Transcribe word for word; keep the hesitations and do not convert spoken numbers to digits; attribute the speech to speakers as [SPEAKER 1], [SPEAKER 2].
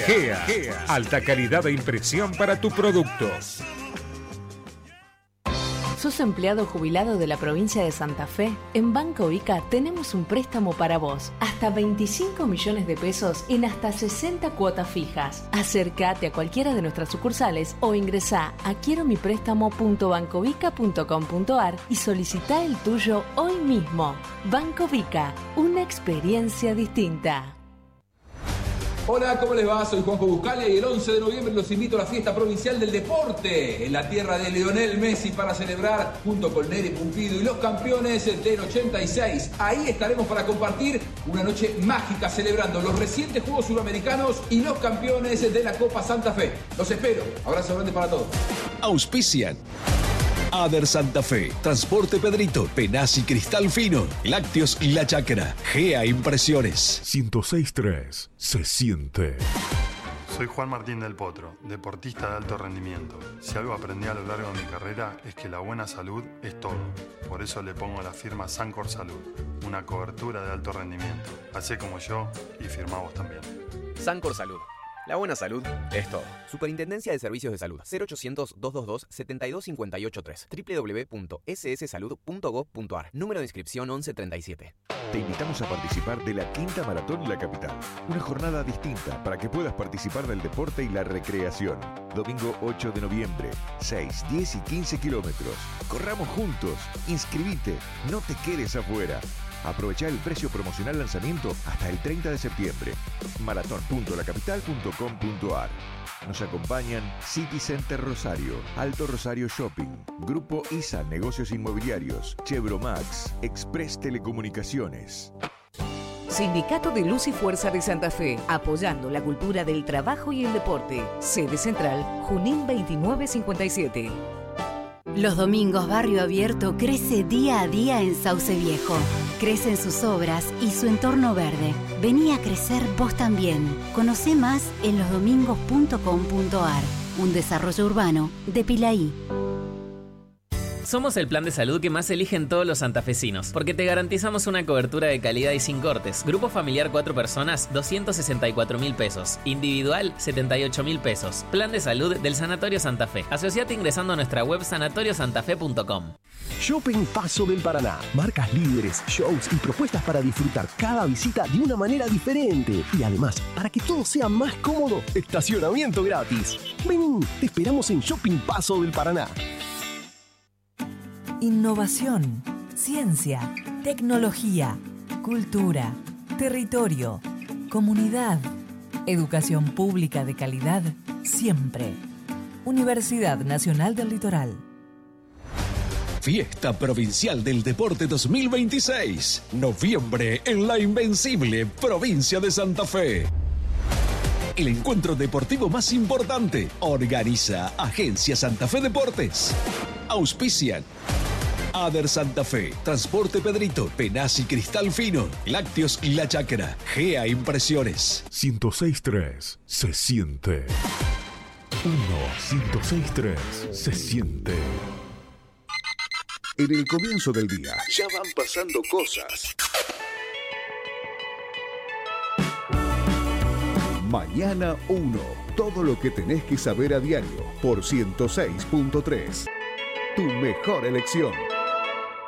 [SPEAKER 1] Gea, alta calidad de impresión para tu producto.
[SPEAKER 2] ¿Sos empleado jubilado de la provincia de Santa Fe? En Banco Ica tenemos un préstamo para vos. Hasta veinticinco millones de pesos en hasta sesenta cuotas fijas. Acércate a cualquiera de nuestras sucursales o ingresá a quiero mi préstamo punto bancovica punto com punto ar y solicitá el tuyo hoy mismo. Banco Vica, una experiencia distinta.
[SPEAKER 3] Hola, ¿cómo les va? Soy Juanjo Buscalia y el once de noviembre los invito a la fiesta provincial del deporte en la tierra de Lionel Messi para celebrar junto con Neri Pumpido y los campeones del ochenta y seis. Ahí estaremos para compartir una noche mágica celebrando los recientes Juegos Suramericanos y los campeones de la Copa Santa Fe. Los espero. Abrazo grande para todos.
[SPEAKER 4] Auspician Ader Santa Fe, Transporte Pedrito, Penasi Cristal Fino, Lácteos La Chácara, Gea Impresiones.
[SPEAKER 1] ciento seis punto tres se siente.
[SPEAKER 5] Soy Juan Martín del Potro, deportista de alto rendimiento. Si algo aprendí a lo largo de mi carrera es que la buena salud es todo. Por eso le pongo la firma Sancor Salud, una cobertura de alto rendimiento. Hacé como yo y firmá vos también.
[SPEAKER 6] Sancor Salud. La buena salud es todo. Superintendencia de Servicios de Salud. cero ochocientos, doscientos veintidós, setenta y dos cincuenta y ocho tres. doble u doble u doble u punto ese ese salud punto gob punto ar. Número de inscripción once treinta y siete.
[SPEAKER 7] Te invitamos a participar de la Quinta Maratón La Capital. Una jornada distinta para que puedas participar del deporte y la recreación. Domingo ocho de noviembre, seis, diez y quince kilómetros. Corramos juntos. Inscribite. No te quedes afuera. Aprovechá el precio promocional lanzamiento hasta el treinta de septiembre. maratón punto la capital punto com punto ar. Nos acompañan City Center Rosario, Alto Rosario Shopping, Grupo I S A Negocios Inmobiliarios, Chevromax, Express Telecomunicaciones.
[SPEAKER 8] Sindicato de Luz y Fuerza de Santa Fe, apoyando la cultura del trabajo y el deporte. Sede central, Junín veintinueve cincuenta y siete.
[SPEAKER 9] Los domingos Barrio Abierto crece día a día en Sauce Viejo. Crecen sus obras y su entorno verde. Vení a crecer vos también. Conocé más en los domingos punto com punto ar. Un desarrollo urbano de Pilaí.
[SPEAKER 10] Somos el plan de salud que más eligen todos los santafesinos, porque te garantizamos una cobertura de calidad y sin cortes. Grupo familiar cuatro personas, doscientos sesenta y cuatro mil pesos. Individual, setenta y ocho mil pesos. Plan de salud del Sanatorio Santa Fe. Asociate ingresando a nuestra web sanatorio santa fe punto com.
[SPEAKER 11] Shopping Paso del Paraná. Marcas líderes, shows y propuestas para disfrutar cada visita de una manera diferente. Y además, para que todo sea más cómodo, estacionamiento gratis. Vení, te esperamos en Shopping Paso del Paraná.
[SPEAKER 12] Innovación, ciencia, tecnología, cultura, territorio, comunidad, educación pública de calidad, siempre. Universidad Nacional del Litoral.
[SPEAKER 4] Fiesta Provincial del Deporte dos mil veintiséis. Noviembre en la invencible provincia de Santa Fe. El encuentro deportivo más importante. Organiza Agencia Santa Fe Deportes. Auspician Ader Santa Fe, Transporte Pedrito, Penasi Cristal Fino, Lácteos La Chácara, Gea Impresiones.
[SPEAKER 1] ciento seis punto tres se siente. uno, ciento seis punto tres se siente.
[SPEAKER 7] En el comienzo del día ya van pasando cosas. Mañana uno. Todo lo que tenés que saber a diario por ciento seis punto tres. Tu mejor elección.